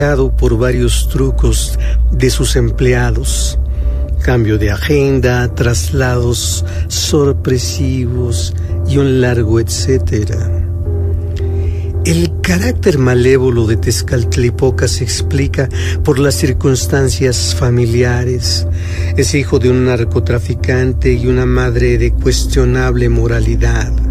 por varios trucos de sus empleados. Cambio de agenda, traslados sorpresivos y un largo etcétera. El carácter malévolo de Tezcatlipoca se explica por las circunstancias familiares. Es hijo de un narcotraficante y una madre de cuestionable moralidad.